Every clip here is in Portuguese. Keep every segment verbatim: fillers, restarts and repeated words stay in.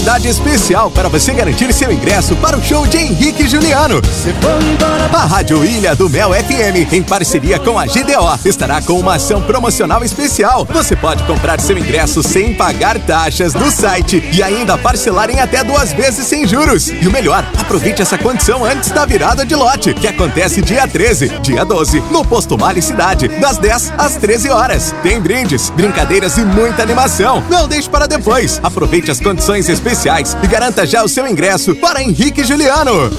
oportunidade especial para você garantir seu ingresso para o show de Henrique e Juliano. A Rádio Ilha do Mel F M, em parceria com a G D O, estará com uma ação promocional especial. Você pode comprar seu ingresso sem pagar taxas no site e ainda parcelar em até duas vezes sem juros. E o melhor, aproveite essa condição antes da virada de lote, que acontece dia treze, dia doze, no Posto Mali Cidade, das dez às treze horas. Tem brindes, brincadeiras e muita animação. Não deixe para depois. Aproveite as condições especiais e garanta já o seu ingresso para Henrique e Juliano.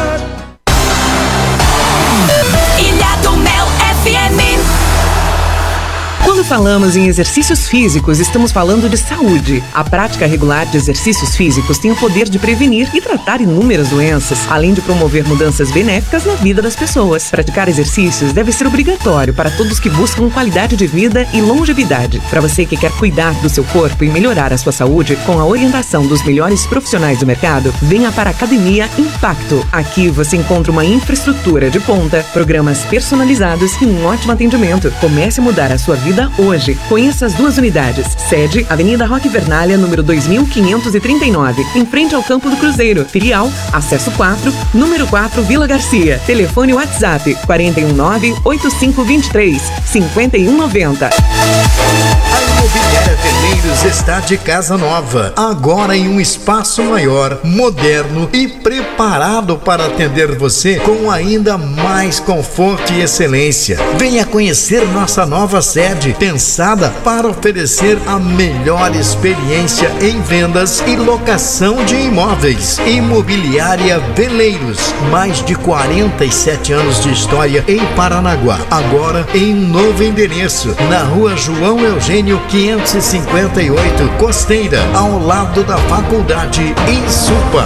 Ilha do Mel F M. Quando falamos em exercícios físicos, estamos falando de saúde. A prática regular de exercícios físicos tem o poder de prevenir e tratar inúmeras doenças, além de promover mudanças benéficas na vida das pessoas. Praticar exercícios deve ser obrigatório para todos que buscam qualidade de vida e longevidade. Para você que quer cuidar do seu corpo e melhorar a sua saúde com a orientação dos melhores profissionais do mercado, venha para a Academia Impacto. Aqui você encontra uma infraestrutura de ponta, programas personalizados e um ótimo atendimento. Comece a mudar a sua vida hoje. Conheça as duas unidades. Sede, Avenida Roque Vernalha, número dois mil quinhentos e trinta e nove, em frente ao Campo do Cruzeiro. Filial, Acesso quatro, número quatro, Vila Garcia. Telefone WhatsApp, quatro um nove, oito cinco dois três, cinco um nove zero. A Imobiliária Veleiros está de casa nova, agora em um espaço maior, moderno e preparado para atender você com ainda mais conforto e excelência. Venha conhecer nossa nova sede, pensada para oferecer a melhor experiência em vendas e locação de imóveis. Imobiliária Veleiros, mais de quarenta e sete anos de história em Paranaguá, agora em novo endereço, na Rua João Eugênio quinhentos e cinquenta e oito, Costeira, ao lado da Faculdade Insupa.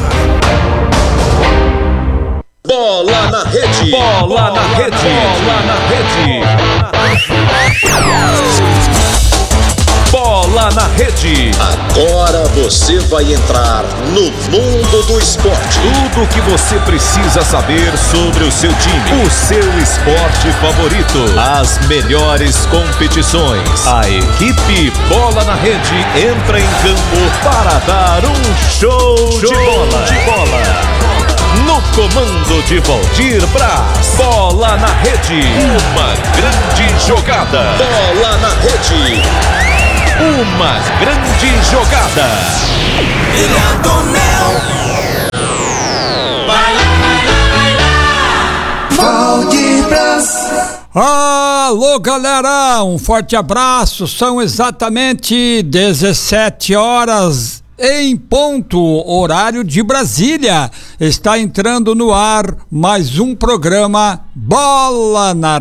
Bola na rede, bola na rede, bola na rede. Bola na rede. Agora você vai entrar no mundo do esporte. Tudo o que você precisa saber sobre o seu time, o seu esporte favorito, as melhores competições. A equipe Bola na Rede entra em campo para dar um show, show de bola. De bola. No comando de Valdir Braz, Bola na Rede, uma grande jogada. Bola na Rede, uma grande jogada. Ilha do Mel. Vai lá, vai lá, vai lá. Valdir Braz. Alô, galera, um forte abraço. São exatamente dezessete horas em ponto, horário de Brasília. Está entrando no ar mais um programa Bola na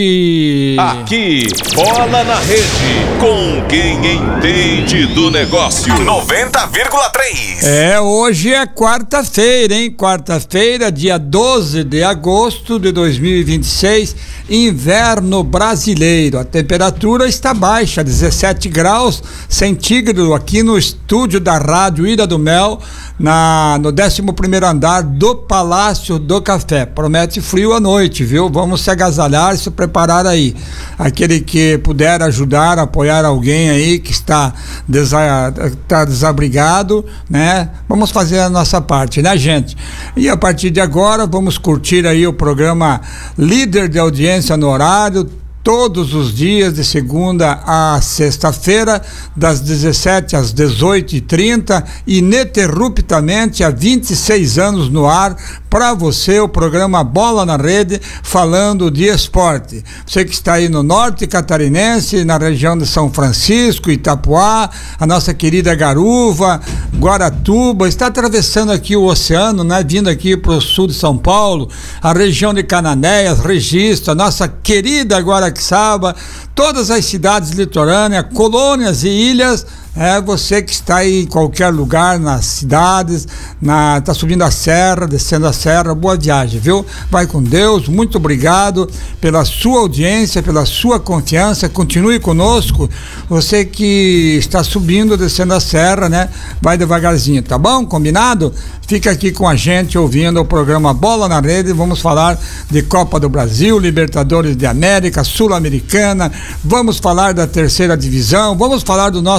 Rede. Aqui, Bola na Rede, com quem entende do negócio. noventa vírgula três. É, hoje é quarta-feira, hein? Quarta-feira, dia doze de agosto de dois mil e vinte e seis, inverno brasileiro. A temperatura está baixa, dezessete graus centígrados aqui no estúdio da Rádio Ilha do Mel, na, no décimo primeiro andar do Palácio do Café. Promete frio à noite, viu? Vamos se agasalhar e se preparar aí. Aquele que puder ajudar, apoiar alguém aí que está, desa, está desabrigado, né? Vamos fazer a nossa parte, né, gente? E a partir de agora, vamos curtir aí o programa Líder de Audiência no Horário, todos os dias, de segunda a sexta-feira, das dezessete às dezoito e trinta, ininterruptamente há vinte e seis anos no ar, para você, o programa Bola na Rede, falando de esporte. Você que está aí no norte catarinense, na região de São Francisco, Itapuá, a nossa querida Garuva, Guaratuba, está atravessando aqui o oceano, né? Vindo aqui para o sul de São Paulo, a região de Cananéias, Registro, a nossa querida Guaraqueçaba, todas as cidades litorâneas, colônias e ilhas. É você que está aí em qualquer lugar, nas cidades, na, tá subindo a serra, descendo a serra, boa viagem, viu? Vai com Deus, muito obrigado pela sua audiência, pela sua confiança, continue conosco. Você que está subindo, descendo a serra, né? Vai devagarzinho, tá bom? Combinado? Fica aqui com a gente ouvindo o programa Bola na Rede. Vamos falar de Copa do Brasil, Libertadores de América, Sul-Americana, vamos falar da terceira divisão, vamos falar do nosso Rio Branco,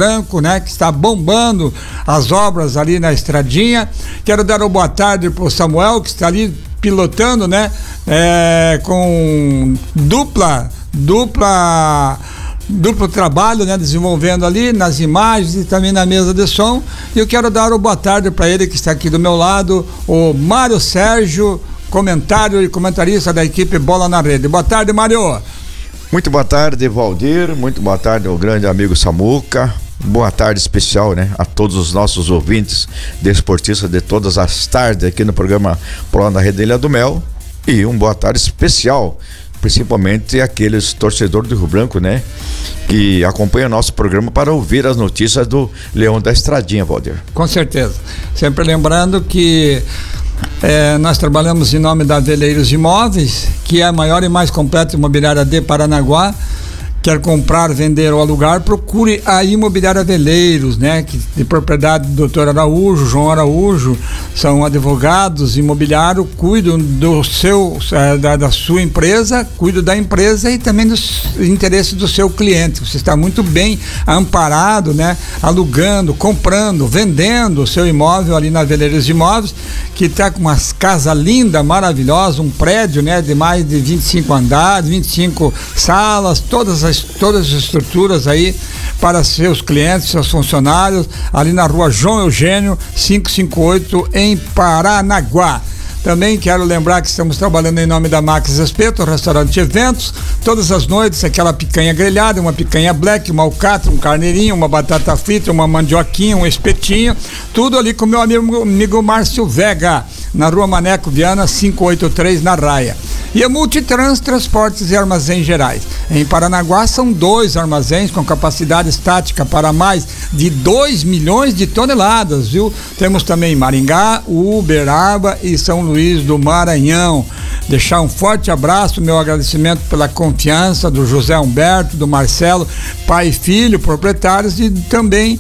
Branco, né? Que está bombando as obras ali na estradinha. Quero dar uma boa tarde pro Samuel, que está ali pilotando, né? É, com dupla, dupla, duplo trabalho, né? Desenvolvendo ali nas imagens e também na mesa de som. E eu quero dar uma boa tarde para ele que está aqui do meu lado, o Mário Sérgio, comentário e comentarista da equipe Bola na Rede. Boa tarde, Mário. Muito boa tarde, Valdir. Muito boa tarde ao grande amigo Samuca. Boa tarde especial, né, a todos os nossos ouvintes desportistas de todas as tardes aqui no programa Bola na Rede Ilha do Mel. E um boa tarde especial, principalmente aqueles torcedores do Rio Branco, né, que acompanham nosso programa para ouvir as notícias do Leão da Estradinha, Valdir. Com certeza. Sempre lembrando que É, nós trabalhamos em nome da Veleiros Imóveis, que é a maior e mais completa imobiliária de Paranaguá. Quer comprar, vender ou alugar, procure a Imobiliária Veleiros, né? Que, de propriedade do doutor Araújo, João Araújo, são advogados imobiliários, cuidam do seu, da, da sua empresa, cuidam da empresa e também dos interesses do seu cliente. Você está muito bem amparado, né? Alugando, comprando, vendendo o seu imóvel ali na Veleiros Imóveis, que está com umas casas lindas, maravilhosas, um prédio, né? De mais de vinte e cinco andares, vinte e cinco salas, todas as todas as estruturas aí para seus clientes, seus funcionários, ali na rua João Eugênio, quinhentos e cinquenta e oito, em Paranaguá. Também quero lembrar que estamos trabalhando em nome da Max Espeto, restaurante e eventos, todas as noites, aquela picanha grelhada, uma picanha black, uma alcatra, um carneirinho, uma batata frita, uma mandioquinha, um espetinho, tudo ali com meu amigo, amigo Márcio Vega, na rua Maneco Viana, quinhentos e oitenta e três, na Raia. E a Multitrans Transportes e Armazéns Gerais. Em Paranaguá são dois armazéns com capacidade estática para mais de dois milhões de toneladas, viu? Temos também Maringá, Uberaba e São Luís do Maranhão. Deixar um forte abraço, meu agradecimento pela confiança do José Humberto, do Marcelo, pai e filho, proprietários, e também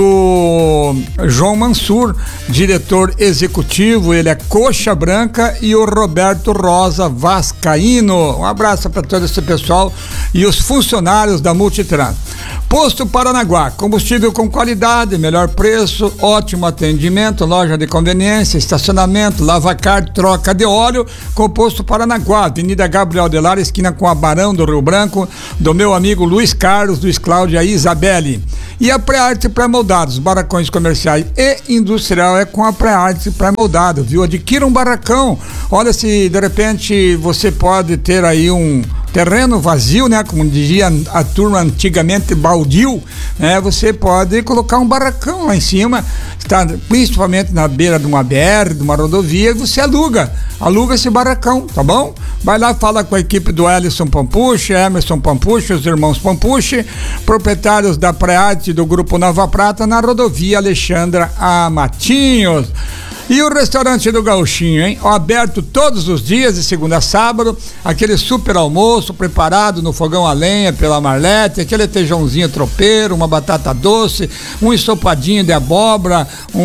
do João Mansur, diretor executivo. Ele é coxa branca, e o Roberto Rosa Vascaíno. Um abraço para todo esse pessoal e os funcionários da Multitrans. Posto Paranaguá, combustível com qualidade, melhor preço, ótimo atendimento, loja de conveniência, estacionamento, lavacar, troca de óleo, com o Posto Paranaguá, Avenida Gabriel de Lara, esquina com a Barão do Rio Branco, do meu amigo Luiz Carlos, Luiz Cláudia e Isabelle. E a Pré-Arte Pré-Moldados, barracões comerciais e industrial é com a Pré-Arte Pré-Moldado, viu? Adquira um barracão. Olha, se de repente você pode ter aí um terreno vazio, né? Como dizia a turma antigamente, baldio, né? Você pode colocar um barracão lá em cima, está principalmente na beira de uma B R, de uma rodovia, e você aluga, aluga esse barracão, tá bom? Vai lá, fala com a equipe do Ellison Pampucci, Emerson Pampucci, os irmãos Pampucci, proprietários da Pré-Arte do Grupo Nova Prata, na rodovia Alexandra A. Matinhos. E o restaurante do Gauchinho, hein? Aberto todos os dias, de segunda a sábado, aquele super almoço preparado no fogão a lenha pela Marlete, aquele feijãozinho tropeiro, uma batata doce, um ensopadinho de abóbora,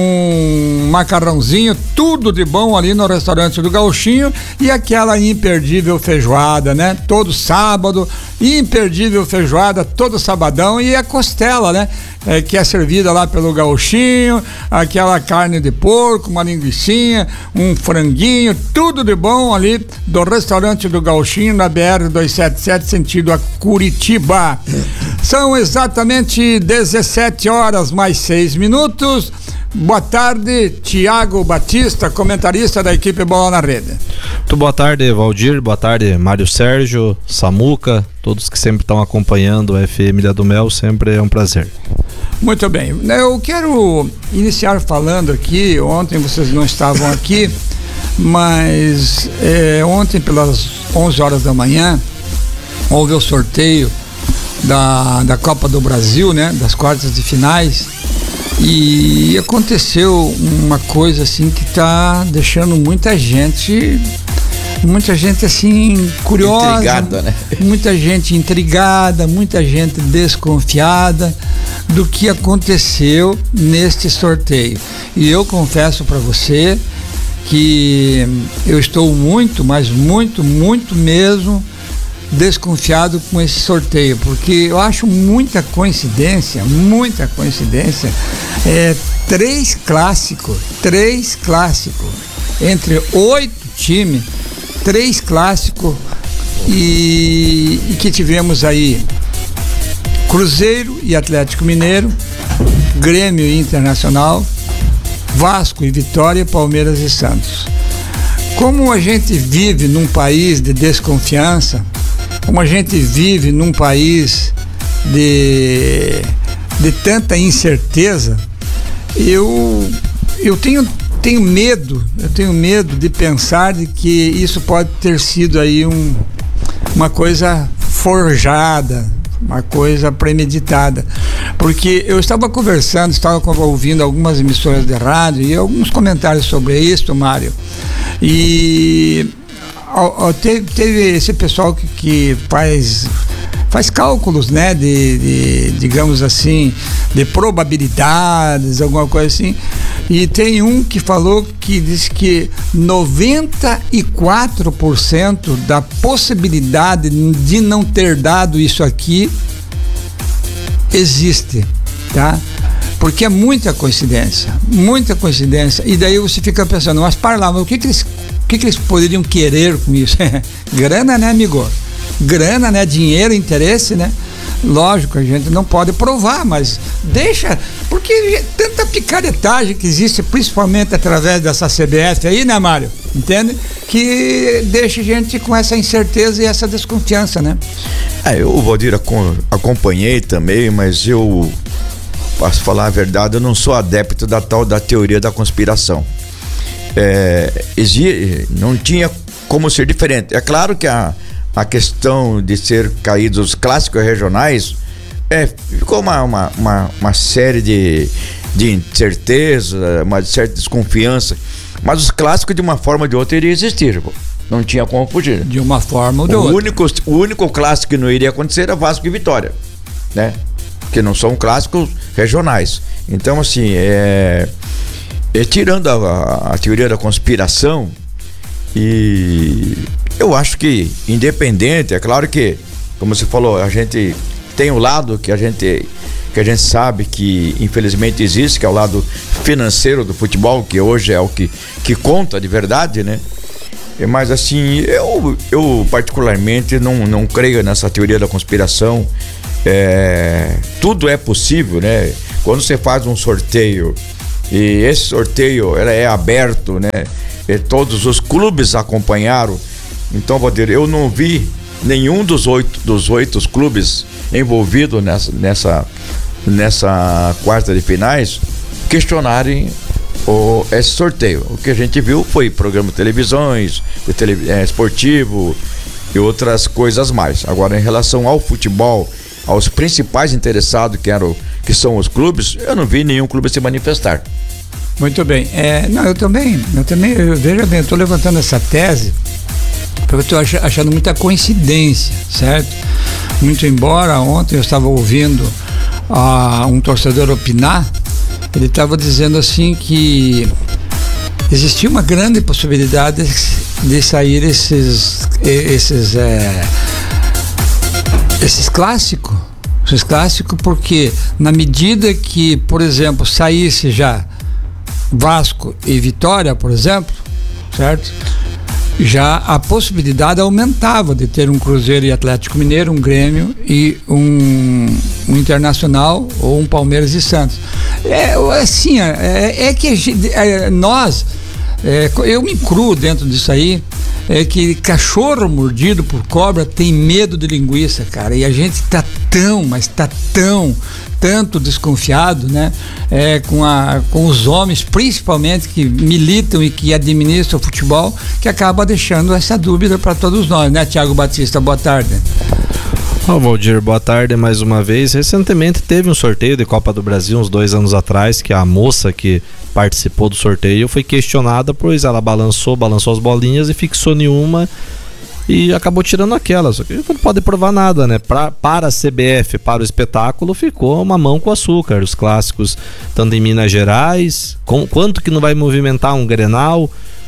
um macarrãozinho, tudo de bom ali no restaurante do Gauchinho, e aquela imperdível feijoada, né? Todo sábado, imperdível feijoada, todo sabadão, e a costela, né? É, que é servida lá pelo Gauchinho, aquela carne de porco, uma linguicinha, um franguinho, tudo de bom ali do restaurante do Gauchinho, na B R duzentos e setenta e sete, sentido a Curitiba. São exatamente dezessete horas mais seis minutos. Boa tarde, Tiago Batista, comentarista da equipe Bola na Rede. Muito boa tarde, Valdir, boa tarde, Mário Sérgio, Samuca, todos que sempre estão acompanhando o F M Ilha do Mel, sempre é um prazer. Muito bem, eu quero iniciar falando aqui, ontem vocês não estavam aqui, mas é, ontem pelas onze horas da manhã houve o sorteio da, da Copa do Brasil, né, das quartas de finais, e aconteceu uma coisa assim que está deixando muita gente muita gente assim curiosa, intrigada, né? Muita gente intrigada, muita gente desconfiada do que aconteceu neste sorteio. E eu confesso para você que eu estou muito, mas muito, muito mesmo desconfiado com esse sorteio, porque eu acho muita coincidência, muita coincidência, é, três clássicos, três clássicos, entre oito times, três clássicos, e, e que tivemos aí Cruzeiro e Atlético Mineiro, Grêmio e Internacional, Vasco e Vitória, Palmeiras e Santos. Como a gente vive num país de desconfiança, como a gente vive num país de, de tanta incerteza, eu, eu tenho, tenho medo, eu tenho medo de pensar de que isso pode ter sido aí um, uma coisa forjada, uma coisa premeditada, porque eu estava conversando, estava ouvindo algumas emissoras de rádio e alguns comentários sobre isso, Mário, e ó, ó, teve, teve esse pessoal que, que faz faz cálculos, né, de, de, digamos assim, de probabilidades, alguma coisa assim, e tem um que falou que diz que noventa e quatro por cento da possibilidade de não ter dado isso aqui existe, tá? Porque é muita coincidência, muita coincidência, e daí você fica pensando, mas para lá, mas o que que eles, o que que eles poderiam querer com isso? Grana, né, amigo? Grana, né? Dinheiro, interesse, né? Lógico, a gente não pode provar, mas deixa, porque tanta picaretagem que existe, principalmente através dessa C B F aí, né, Mário? Entende? Que deixa a gente com essa incerteza e essa desconfiança, né? É, eu, Valdir, acompanhei também, mas eu, para falar a verdade, eu não sou adepto da tal da teoria da conspiração. É, exi- não tinha como ser diferente. É claro que a A questão de ser caídos os clássicos regionais, é, ficou uma, uma, uma, uma série de, de incerteza, uma certa desconfiança, mas os clássicos de uma forma ou de outra iriam existir, pô. Não tinha como fugir. De uma forma ou de o outra. Único, o único clássico que não iria acontecer era Vasco e Vitória, né? Que não são clássicos regionais. Então, assim, é, é tirando a, a, a teoria da conspiração, e eu acho que, independente, é claro que, como você falou, a gente tem o lado que a gente, que a gente sabe que infelizmente existe, que é o lado financeiro do futebol, que hoje é o que, que conta de verdade, né? Mas assim, eu, eu particularmente não, não creio nessa teoria da conspiração. É, tudo é possível, né? Quando você faz um sorteio e esse sorteio ela é aberto, né? E todos os clubes acompanharam. Então, Valdir, eu não vi nenhum dos oito, dos oito clubes envolvidos nessa, nessa, nessa quarta de finais questionarem o, esse sorteio. O que a gente viu foi programa de televisões, de tele, é, esportivo e outras coisas mais. Agora, em relação ao futebol, aos principais interessados, que, eram, que são os clubes, eu não vi nenhum clube se manifestar. Muito bem. É, não, eu também, eu também, eu, veja bem, eu estou levantando essa tese porque eu estou achando muita coincidência, certo? Muito embora ontem eu estava ouvindo uh, um torcedor opinar, ele estava dizendo assim que existia uma grande possibilidade de sair esses esses é, esses clássicos, esses clássicos, porque na medida que, por exemplo, saísse já Vasco e Vitória, por exemplo, certo? Já a possibilidade aumentava de ter um Cruzeiro e Atlético Mineiro, um Grêmio e um, um Internacional ou um Palmeiras e Santos. É assim, é, é que a gente, é, nós, é, eu me incluo dentro disso aí, é que cachorro mordido por cobra tem medo de linguiça, cara, e a gente tá tão, mas tá tão tanto desconfiado, né, é, com, a, com os homens, principalmente, que militam e que administram o futebol, que acaba deixando essa dúvida para todos nós, né, Thiago Batista? Boa tarde. Ô, Valdir, boa tarde mais uma vez. Recentemente teve um sorteio de Copa do Brasil, uns dois anos atrás, que a moça que participou do sorteio foi questionada, pois ela balançou, balançou as bolinhas e fixou nenhuma e acabou tirando aquela. Só que não pode provar nada, né? Pra, para a C B F, para o espetáculo, ficou uma mão com açúcar. Os clássicos, tanto em Minas Gerais, com, quanto que não vai movimentar um Grenal,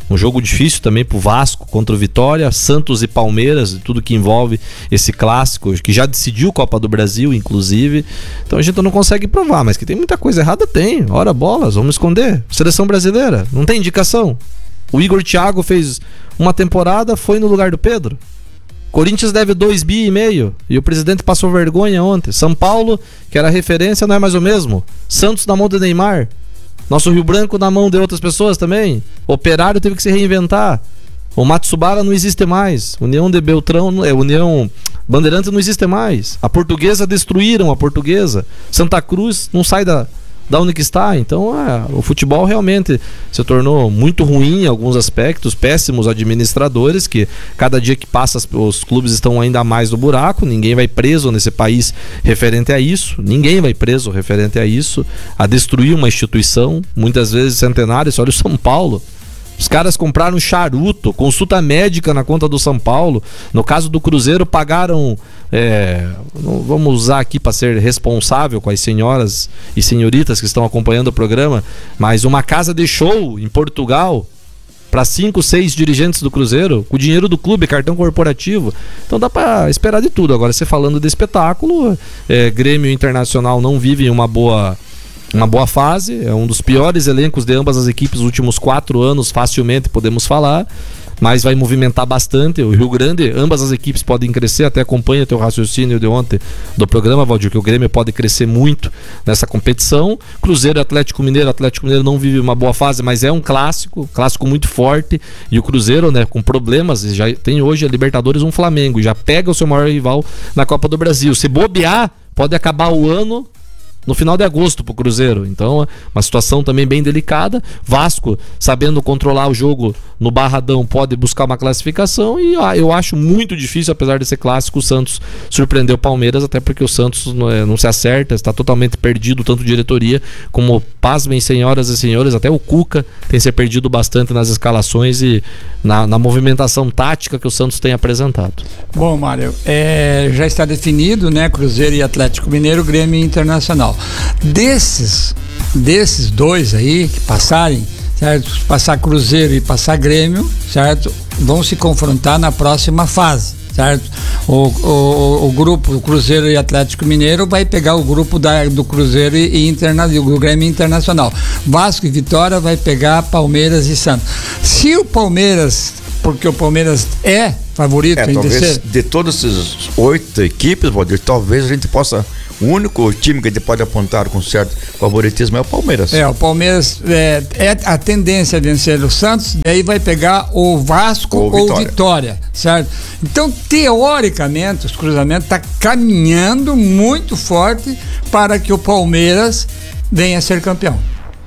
Um jogo difícil também pro Vasco contra o Vitória, Santos e Palmeiras, tudo que envolve esse clássico, que já decidiu Copa do Brasil, inclusive. Então a gente não consegue provar, mas que tem muita coisa errada, tem. Ora bolas, vamos esconder. Seleção brasileira, não tem indicação. O Igor Thiago fez uma temporada, foi no lugar do Pedro. Corinthians deve dois bi e meio e o presidente passou vergonha ontem. São Paulo, que era referência, não é mais o mesmo. Santos na mão de Neymar. Nosso Rio Branco na mão de outras pessoas também. Operário teve que se reinventar. O Matsubara não existe mais. União de Beltrão, é, União Bandeirante não existe mais. A Portuguesa destruíram a Portuguesa. Santa Cruz não sai da, da onde que está. Então é, o futebol realmente se tornou muito ruim em alguns aspectos. Péssimos administradores que cada dia que passa os clubes estão ainda mais no buraco. Ninguém vai preso nesse país referente a isso. Ninguém vai preso referente a isso. A destruir uma instituição, muitas vezes centenária. Olha o São Paulo. Os caras compraram charuto, consulta médica na conta do São Paulo. No caso do Cruzeiro, pagaram... É, vamos usar aqui para ser responsável com as senhoras e senhoritas que estão acompanhando o programa, mas uma casa de show em Portugal para cinco, seis dirigentes do Cruzeiro, com o dinheiro do clube, cartão corporativo. Então dá para esperar de tudo. Agora, você falando de espetáculo, é, Grêmio Internacional não vive em uma boa... Uma boa fase, é um dos piores elencos de ambas as equipes nos últimos quatro anos, facilmente podemos falar, mas vai movimentar bastante. O Rio Grande, ambas as equipes podem crescer, até acompanha teu raciocínio de ontem do programa, Valdir, que o Grêmio pode crescer muito nessa competição. Cruzeiro e Atlético Mineiro, Atlético Mineiro não vive uma boa fase, mas é um clássico, clássico muito forte, e o Cruzeiro, né, com problemas, já tem hoje a Libertadores um Flamengo, já pega o seu maior rival na Copa do Brasil. Se bobear, pode acabar o ano no final de agosto pro Cruzeiro. Então, uma situação também bem delicada. Vasco, sabendo controlar o jogo no Barradão, pode buscar uma classificação, e ah, eu acho muito difícil, apesar de ser clássico, o Santos surpreender o Palmeiras, até porque o Santos não, é, não se acerta, está totalmente perdido, tanto diretoria como, pasmem, senhoras e senhores, até o Cuca tem se perdido bastante nas escalações e na, na movimentação tática que o Santos tem apresentado. Bom, Mário, é, já está definido, né, Cruzeiro e Atlético Mineiro, Grêmio e Internacional. Desses, desses dois aí que passarem, certo? Passar Cruzeiro e passar Grêmio, certo? Vão se confrontar na próxima fase, certo? O, o, o grupo o Cruzeiro e Atlético Mineiro vai pegar o grupo da, do Cruzeiro e interna, do Grêmio Internacional. Vasco e Vitória vai pegar Palmeiras e Santos. Se o Palmeiras, porque o Palmeiras é favorito é, em talvez descer, de todas essas oito equipes, Valdir, talvez a gente possa... O único time que a gente pode apontar com certo favoritismo é o Palmeiras. É, o Palmeiras é, é a tendência a vencer o Santos, daí vai pegar o Vasco ou, ou Vitória. Vitória, certo? Então, teoricamente, os cruzamentos estão tá caminhando muito forte para que o Palmeiras venha a ser campeão.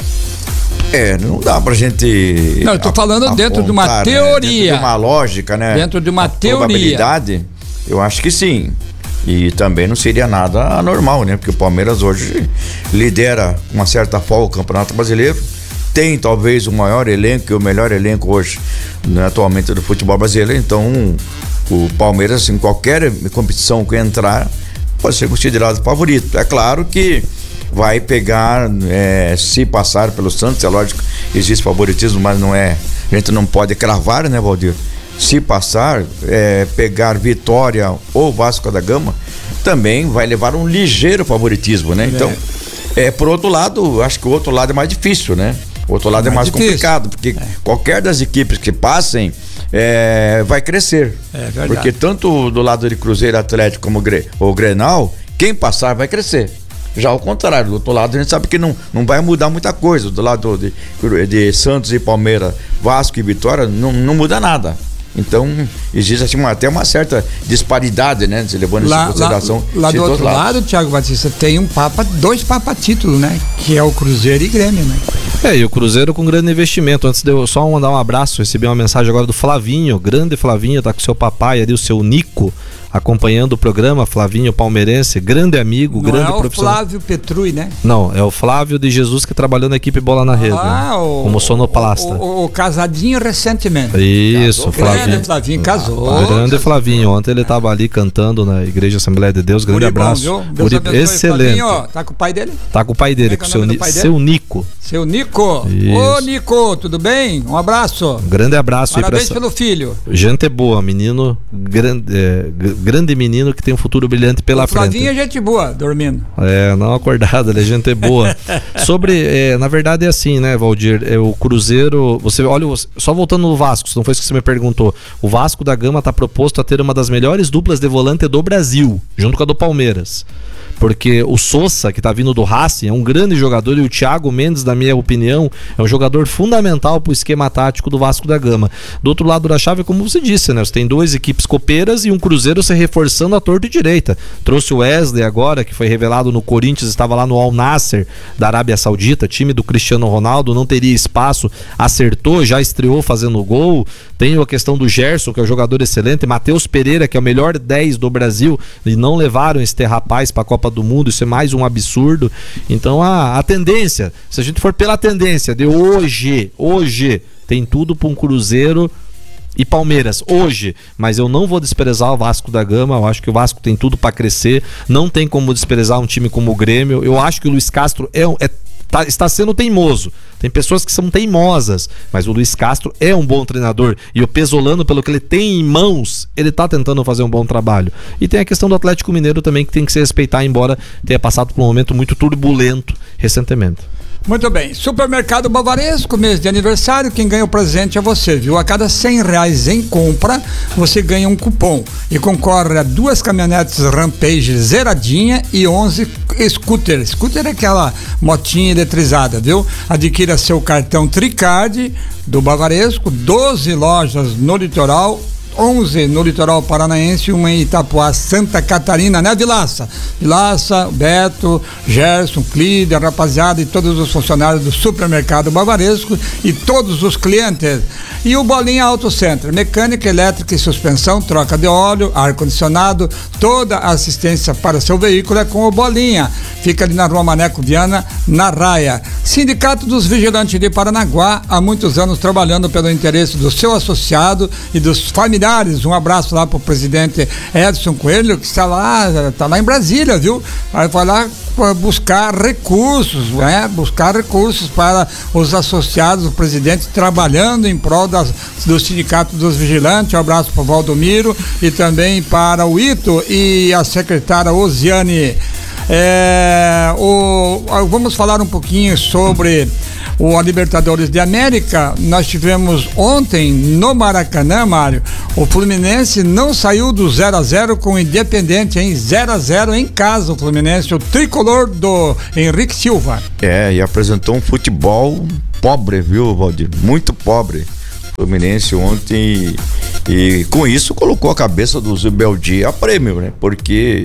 É, não dá pra gente... Não, eu tô falando apontar, dentro de uma teoria. Né? Dentro de uma lógica, né? Dentro de uma a teoria. Probabilidade, eu acho que sim. E também não seria nada anormal, né? Porque o Palmeiras hoje lidera com uma certa folga o Campeonato Brasileiro. Tem talvez o maior elenco e o melhor elenco hoje, né, atualmente do futebol brasileiro. Então o Palmeiras, em qualquer competição que entrar, pode ser considerado favorito. É claro que vai pegar, é, se passar pelo Santos, é lógico, existe favoritismo, mas não é, a gente não pode cravar, né, Valdir? Se passar, é, pegar Vitória ou Vasco da Gama, também vai levar um ligeiro favoritismo, né? Então, é, por outro lado, acho que o outro lado é mais difícil, né? O outro lado é, é mais difícil. complicado, porque é. qualquer das equipes que passem é, vai crescer. É verdade. Porque tanto do lado de Cruzeiro, Atlético como o Grenal, quem passar vai crescer. Já ao contrário, do outro lado a gente sabe que não, não vai mudar muita coisa. Do lado de, de Santos e Palmeiras, Vasco e Vitória, não, não muda nada. Então, existe assim, uma, até uma certa disparidade, né? Se levando lá, em consideração. Lá, lá do outro lados. lado, Thiago Batista, tem um papa, dois papa títulos, né? Que é o Cruzeiro e Grêmio, né? É, e o Cruzeiro com grande investimento. Antes de eu só mandar um abraço, recebi uma mensagem agora do Flavinho, grande Flavinho, tá com seu papai ali, o seu Nico, acompanhando o programa. Flavinho palmeirense, grande amigo, não grande é o profissional. Flávio Petrui, né? Não, é o Flávio de Jesus, que trabalhou na equipe Bola na Rede, ah, né? o, como sonoplasta. O, o, o casadinho recentemente. Isso, casou, Flavinho. Grande Flavinho, casou. Ah, grande Flavinho, ontem ele estava ali cantando na Igreja Assembleia de Deus, grande abraço. Deus Uri, excelente. Flavinho, tá com o pai dele? Tá com o pai dele, é com o é seu, o pai seu Nico. Seu Nico? Nico. Isso. Ô, Nico, tudo bem? Um abraço. Um grande abraço aí pra Parabéns essa... pelo filho. Gente boa, menino, grande, é, g- grande menino que tem um futuro brilhante pela O frente. Flavinho é gente boa, dormindo. É, não acordado, ele é gente boa. Sobre, é, na verdade é assim, né, Valdir? É, o Cruzeiro, você olha, só voltando no Vasco, se não foi isso que você me perguntou. O Vasco da Gama está proposto a ter uma das melhores duplas de volante do Brasil, junto com a do Palmeiras. Porque o Sousa, que tá vindo do Racing, é um grande jogador, e o Thiago Mendes, na minha opinião, é um jogador fundamental pro esquema tático do Vasco da Gama. Do outro lado da chave, como você disse, né? Você tem duas equipes copeiras e um Cruzeiro se reforçando à torta e direita. Trouxe o Wesley agora, que foi revelado no Corinthians, estava lá no Al Nassr da Arábia Saudita, time do Cristiano Ronaldo, não teria espaço, acertou, já estreou fazendo gol. Tem a questão do Gerson, que é um jogador excelente, Matheus Pereira, que é o melhor dez do Brasil, e não levaram esse rapaz para a Copa do Mundo, isso é mais um absurdo. Então a, a tendência, se a gente for pela tendência de hoje, hoje tem tudo para um Cruzeiro e Palmeiras, hoje, mas eu não vou desprezar o Vasco da Gama. Eu acho que o Vasco tem tudo para crescer, não tem como desprezar um time como o Grêmio. Eu acho que o Luiz Castro é, é Tá, está sendo teimoso. Tem pessoas que são teimosas, mas o Luiz Castro é um bom treinador, e o Pesolano, pelo que ele tem em mãos, ele tá tentando fazer um bom trabalho. E tem a questão do Atlético Mineiro também, que tem que se respeitar, embora tenha passado por um momento muito turbulento recentemente. Muito bem, Supermercado Bavaresco, mês de aniversário, quem ganha o presente é você, viu? A cada cem reais em compra, você ganha um cupom e concorre a duas caminhonetes Rampage zeradinha e onze scooter. Scooter é aquela motinha eletrizada, viu? Adquira seu cartão Tricard do Bavaresco, doze lojas no litoral, onze no litoral paranaense, uma em Itapuá, Santa Catarina, né, Vilaça? Vilaça, Beto, Gerson, Clídia, rapaziada, e todos os funcionários do Supermercado Bavaresco e todos os clientes. E o Bolinha Auto Center, mecânica, elétrica e suspensão, troca de óleo, ar-condicionado, toda a assistência para seu veículo é com o Bolinha. Fica ali na Rua Maneco Viana, na Raia. Sindicato dos Vigilantes de Paranaguá, há muitos anos trabalhando pelo interesse do seu associado e dos familiares. Um abraço lá pro presidente Edson Coelho, que está lá, está lá em Brasília, viu? Vai lá buscar recursos, né? Buscar recursos para os associados, o presidente trabalhando em prol das, do Sindicato dos Vigilantes. Um abraço para o Valdomiro e também para o Ito e a secretária Osiane. É, o, vamos falar um pouquinho sobre o a Libertadores de América. Nós tivemos ontem no Maracanã, Mário, o Fluminense não saiu do zero a zero com o Independente, hein? zero a zero em casa, o Fluminense, o tricolor do Henrique Silva. É, e apresentou um futebol pobre, viu, Valdir? Muito pobre. O Fluminense ontem, e, e com isso colocou a cabeça do Zubeldia a prêmio, né? Porque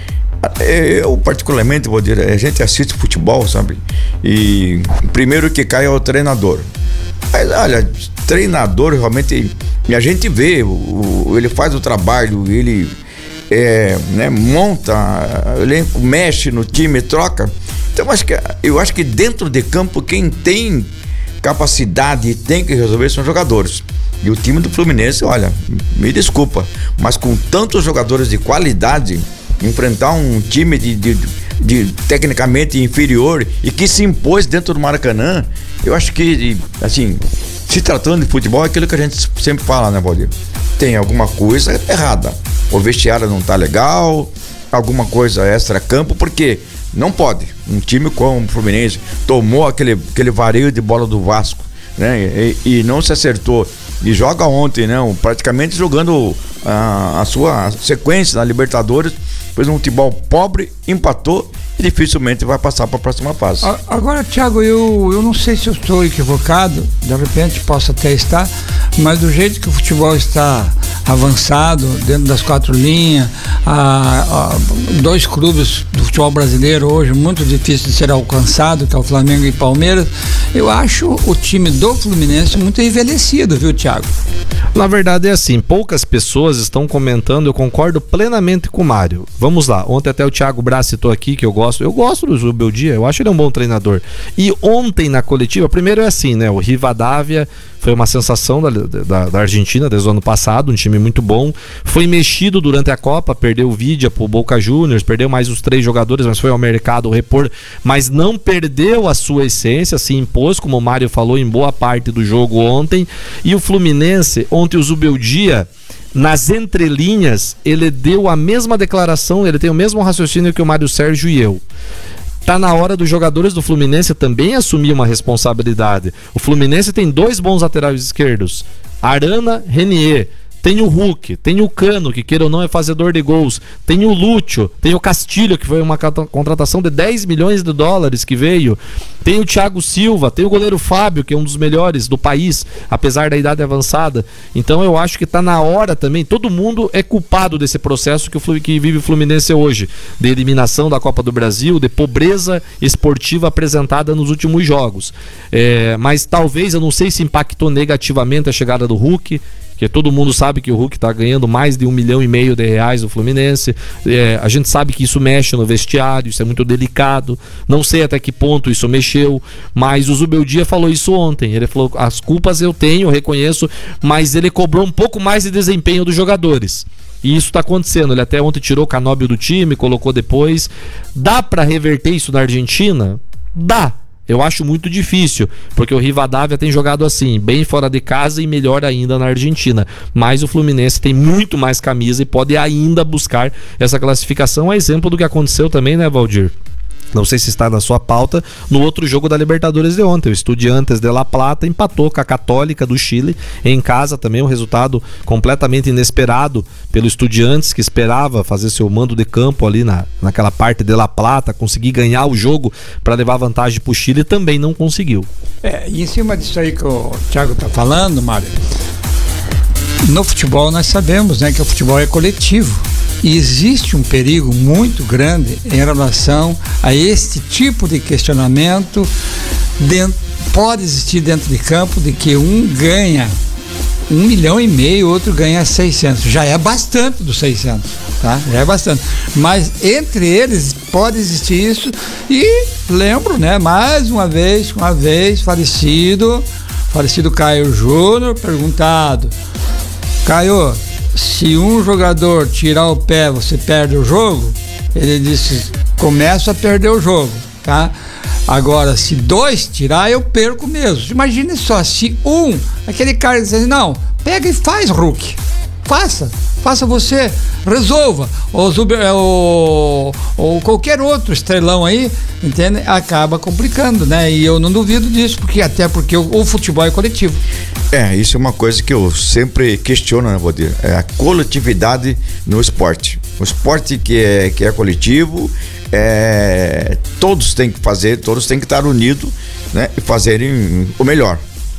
eu, particularmente, vou dizer, a gente assiste futebol, sabe? E o primeiro que cai é o treinador. Mas, olha, treinador realmente, e a gente vê, o, ele faz o trabalho, ele é, né, monta, ele mexe no time, troca. Então, acho que, eu acho que dentro de campo, quem tem capacidade e tem que resolver são jogadores. E o time do Fluminense, olha, me desculpa, mas com tantos jogadores de qualidade, enfrentar um time de, de, de tecnicamente inferior e que se impôs dentro do Maracanã, eu acho que, assim, se tratando de futebol, é aquilo que a gente sempre fala, né, Valdir? Tem alguma coisa errada. O vestiário não tá legal, alguma coisa extra-campo, porque não pode. Um time como o Fluminense tomou aquele, aquele vareio de bola do Vasco, né? E, e não se acertou. E joga ontem, né? Praticamente jogando a, a sua sequência na Libertadores. Fez um futebol pobre, empatou e dificilmente vai passar para a próxima fase. Agora, Thiago, eu, eu não sei se eu estou equivocado, de repente posso até estar, mas do jeito que o futebol está avançado, dentro das quatro linhas, a, a, dois clubes do futebol brasileiro hoje muito difícil de ser alcançado, que é o Flamengo e Palmeiras, eu acho o time do Fluminense muito envelhecido, viu, Thiago? Na verdade é assim, poucas pessoas estão comentando, eu concordo plenamente com o Mário. Vamos lá, ontem até o Thiago Braz citou aqui, que eu gosto gosto. Eu gosto do Zubeldia, eu acho ele um bom treinador. E ontem na coletiva, primeiro é assim, né? O Rivadavia foi uma sensação da, da, da Argentina desde o ano passado, um time muito bom. Foi mexido durante a Copa, perdeu o Vidia pro Boca Juniors, perdeu mais os três jogadores, mas foi ao mercado repor, mas não perdeu a sua essência, se impôs, como o Mário falou, em boa parte do jogo ontem. E o Fluminense, ontem o Zubeldia, nas entrelinhas, ele deu a mesma declaração, ele tem o mesmo raciocínio que o Mário Sérgio e eu. Tá na hora dos jogadores do Fluminense também assumir uma responsabilidade. O Fluminense tem dois bons laterais esquerdos, Arana, Renier. Tem o Hulk, tem o Cano, que queira ou não é fazedor de gols. Tem o Lúcio, tem o Castilho, que foi uma contratação de dez milhões de dólares que veio. Tem o Thiago Silva, tem o goleiro Fábio, que é um dos melhores do país, apesar da idade avançada. Então eu acho que tá na hora também, todo mundo é culpado desse processo que, o, que vive o Fluminense hoje, de eliminação da Copa do Brasil, de pobreza esportiva apresentada nos últimos jogos. É, mas talvez, eu não sei se impactou negativamente a chegada do Hulk, que todo mundo sabe que o Hulk está ganhando mais de um milhão e meio de reais no Fluminense. É, a gente sabe que isso mexe no vestiário, isso é muito delicado. Não sei até que ponto isso mexeu, mas o Zubeldia falou isso ontem. Ele falou: as culpas eu tenho, eu reconheço, mas ele cobrou um pouco mais de desempenho dos jogadores. E isso está acontecendo. Ele até ontem tirou o Canóbio do time, colocou depois. Dá para reverter isso na Argentina? Dá. Eu acho muito difícil, porque o Rivadavia tem jogado assim, bem fora de casa e melhor ainda na Argentina. Mas o Fluminense tem muito mais camisa e pode ainda buscar essa classificação. É exemplo do que aconteceu também, né, Valdir? Não sei se está na sua pauta, no outro jogo da Libertadores de ontem. O Estudiantes de La Plata empatou com a Católica do Chile em casa também, um resultado completamente inesperado pelo Estudiantes, que esperava fazer seu mando de campo ali na, naquela parte de La Plata, conseguir ganhar o jogo para levar vantagem para o Chile, e também não conseguiu. É, e em cima disso aí que o Thiago está falando, Mário, no futebol nós sabemos, né, que o futebol é coletivo. E existe um perigo muito grande em relação a este tipo de questionamento. Dentro, pode existir dentro de campo de que um ganha um milhão e meio, outro ganha seiscentos. Já é bastante dos seiscentos, tá? Já é bastante. Mas entre eles pode existir isso. E lembro, né? Mais uma vez, uma vez, falecido, falecido Caio Júnior, perguntado: Caio, se um jogador tirar o pé, você perde o jogo? Ele disse: começo a perder o jogo, tá? Agora, se dois tirar, eu perco mesmo. Imagine só, se um, aquele cara diz assim: não, pega e faz, Hulk, faça, faça você, resolva, ou, ou, ou qualquer outro estrelão aí, entende? Acaba complicando, né? E eu não duvido disso, porque até porque o, o futebol é coletivo. É, isso é uma coisa que eu sempre questiono, né, Valdir? É a coletividade no esporte. O esporte que é, que é coletivo, é, todos têm que fazer, todos têm que estar unidos, né, e fazerem o melhor.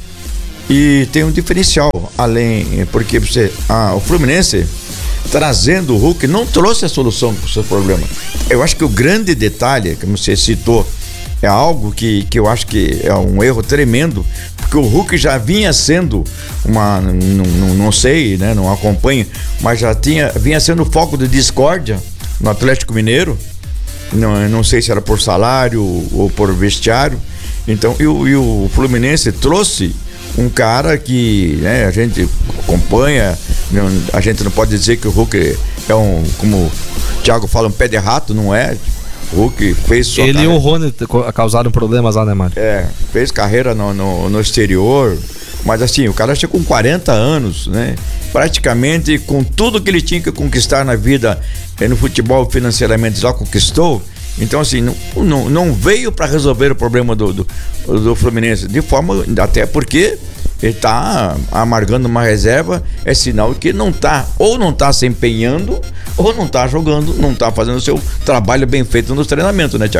E tem um diferencial, além, porque você, ah, o Fluminense, trazendo o Hulk, não trouxe a solução para o seu problema. Eu acho que o grande detalhe, como você citou, é algo que, que eu acho que é um erro tremendo, porque o Hulk já vinha sendo uma, não, não, não sei, né, não acompanho, mas já tinha, vinha sendo foco de discórdia no Atlético Mineiro. Não, não sei se era por salário ou por vestiário. Então, e o, e o Fluminense trouxe um cara que, né, a gente acompanha, a gente não pode dizer que o Hulk é um, como o Thiago fala, um pé de rato, não é? O Hulk fez sua Ele carreira. E o Rony causaram problemas lá, né, Mário? É, fez carreira no, no, no exterior, mas assim, o cara chegou com quarenta anos, né? Praticamente com tudo que ele tinha que conquistar na vida, no futebol financeiramente já conquistou. Então assim, não, não, não veio para resolver o problema do, do, do Fluminense, de forma, até porque ele tá amargando uma reserva, é sinal que não tá, ou não tá se empenhando, ou não tá jogando, não tá fazendo o seu trabalho bem feito nos treinamentos, né, Thiago?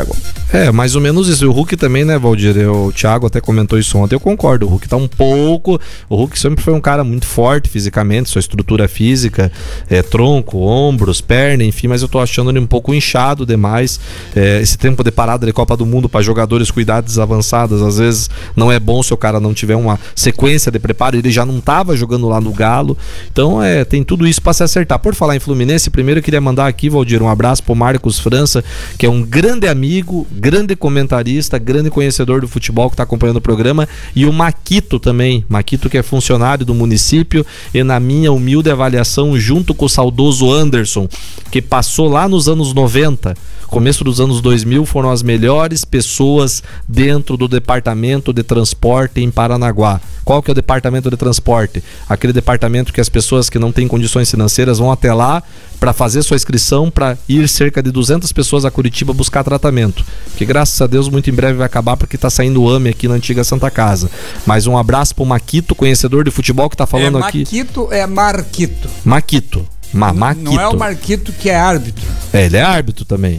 É, mais ou menos isso. E o Hulk também, né, Valdir? Eu, o Thiago até comentou isso ontem, eu concordo. O Hulk tá um pouco... O Hulk sempre foi um cara muito forte fisicamente, sua estrutura física, é, tronco, ombros, perna, enfim, mas eu tô achando ele um pouco inchado demais. É, esse tempo de parada de Copa do Mundo para jogadores com idades avançadas, às vezes não é bom se o cara não tiver uma sequência de preparo. Ele já não tava jogando lá no Galo. Então, é, tem tudo isso para se acertar. Por falar em Fluminense, primeiro eu queria mandar aqui, Valdir, um abraço pro Marcos França, que é um grande amigo, grande comentarista, grande conhecedor do futebol que está acompanhando o programa, e o Maquito também, Maquito que é funcionário do município e, na minha humilde avaliação, junto com o saudoso Anderson, que passou lá nos anos noventa, começo dos anos dois mil, foram as melhores pessoas dentro do departamento de transporte em Paranaguá. Qual que é o departamento de transporte? Aquele departamento que as pessoas que não têm condições financeiras vão até lá para fazer sua inscrição, para ir cerca de duzentas pessoas a Curitiba buscar tratamento. Que graças a Deus muito em breve vai acabar, porque está saindo o AME aqui na antiga Santa Casa. Mas um abraço pro Maquito, conhecedor de futebol, que está falando é aqui. Maquito é Marquito. Maquito. Ma Maquito. Não é o Marquito que é árbitro. É, ele é árbitro também.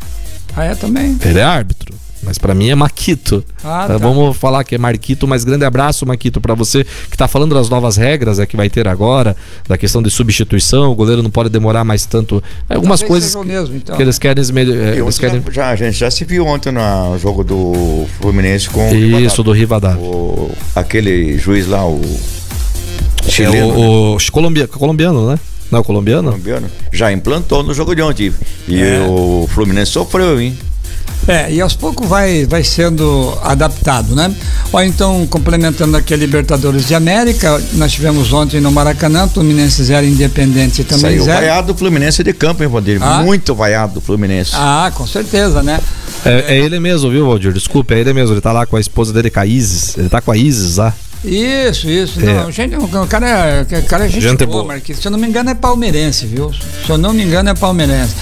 Ah, é também? Ele é árbitro. Mas pra mim é Maquito. Ah, tá. Vamos falar que é Marquito, mas grande abraço, Maquito, pra você que tá falando das novas regras é, que vai ter agora, da questão de substituição, o goleiro não pode demorar mais tanto. Algumas Talvez coisas mesmo, então, que eles querem. É, eles querem... Já, a gente já se viu ontem no jogo do Fluminense com o Isso, do Rivadavia. O, aquele juiz lá, o chileno. É, o, o colombiano, colombiano, né? Não é o colombiano? colombiano? Já implantou no jogo de ontem. E é. o Fluminense sofreu, hein? É, e aos poucos vai, vai sendo adaptado, né? Ou então, complementando aqui a Libertadores de América, nós tivemos ontem no Maracanã, Fluminense zero, Independente também Saiu zero. vaiado do Fluminense de campo, hein, Valdir? Ah? Muito vaiado do Fluminense. Ah, com certeza, né? É, é ele mesmo, viu, Valdir? Desculpa, é ele mesmo. Ele tá lá com a esposa dele, com a Isis. Ele tá com a Isis lá. Isso, isso. É. Não, gente, o cara é, o cara é gente, gente boa, Marquinhos. Se eu não me engano é palmeirense, viu? Se eu não me engano é palmeirense.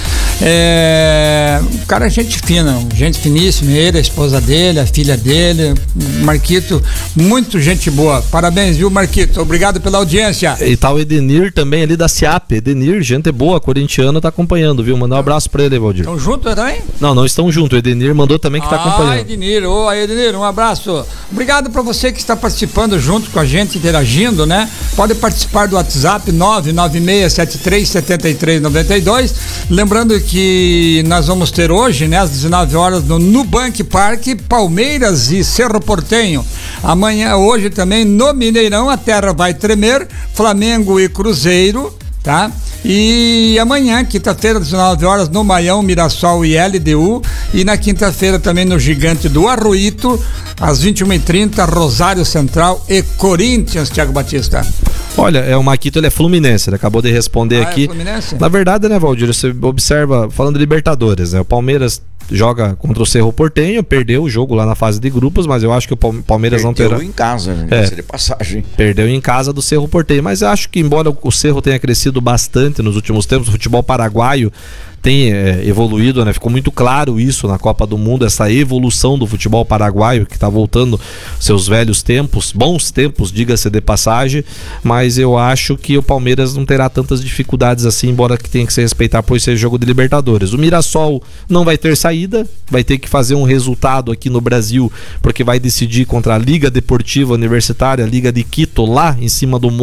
É, o cara é gente fina, gente finíssima, ele, a esposa dele, a filha dele, Marquito, muito gente boa. Parabéns, viu, Marquito? Obrigado pela audiência. E tá o Edenir também ali da SIAP. Edenir, gente boa, corintiano, tá acompanhando, viu? Mandar um abraço pra ele, Valdir. Estão juntos também? Não, não estão juntos. O Edenir mandou também que ah, tá acompanhando. Ah, Edenir, ô, oh, Edenir, um abraço. Obrigado pra você que está participando junto com a gente, interagindo, né? Pode participar do WhatsApp nove nove seis sete três sete três nove dois. Lembrando que nós vamos ter hoje, né, às dezenove horas, no Nubank Park, Palmeiras e Cerro Porteño. Amanhã, hoje também, no Mineirão, a terra vai tremer, Flamengo e Cruzeiro, tá? E amanhã, quinta-feira, às dezenove horas, no Maião, Mirassol e L D U. E na quinta-feira também no Gigante do Arruíto, às vinte e uma e trinta, Rosário Central e Corinthians, Thiago Batista. Olha, é o Maquito, ele é fluminense, ele acabou de responder ah, aqui. É Fluminense? Na verdade, né, Valdir, você observa, falando de Libertadores, né, o Palmeiras joga contra o Cerro Porteño, perdeu o jogo lá na fase de grupos, mas eu acho que o Palmeiras perdeu não terá... Perdeu em casa, né? É, de passagem. Perdeu em casa do Cerro Porteño, mas eu acho que embora o Cerro tenha crescido bastante nos últimos tempos, o futebol paraguaio tem é, evoluído, né? Ficou muito claro isso na Copa do Mundo, essa evolução do futebol paraguaio que está voltando seus velhos tempos, bons tempos, diga-se de passagem, mas eu acho que o Palmeiras não terá tantas dificuldades assim, embora que tenha que se respeitar por ser jogo de Libertadores. O Mirassol não vai ter saída, vai ter que fazer um resultado aqui no Brasil, porque vai decidir contra a Liga Deportiva Universitária, a Liga de Quito, lá em cima do